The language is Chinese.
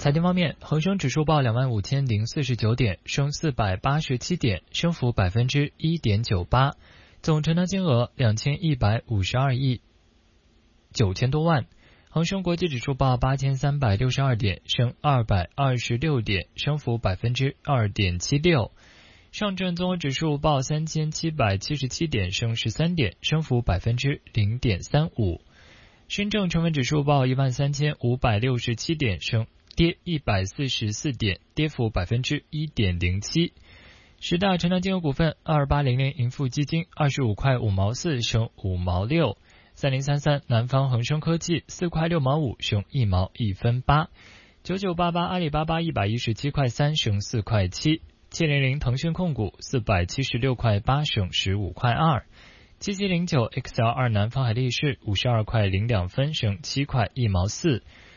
财经方面，恒生指数报25,049点，升487点，升幅1.98%，总成交金额2152亿9千多万。恒生国际指数报8362点，升226点，升幅2.76%。上证综合指数报3777点，升13点，升幅0.35%。深证成分指数报13567点，跌144点，跌幅1.07%。十大成交金额股份，2800盈富基金25块5毛4，升5毛6。3033南方恒生科技4块6毛5，升1毛1分8。9988阿里巴巴117块3，升4块7。700腾讯控股476块8，升15块2。7709 XL2 南方海力士52块02分，升7块1毛4。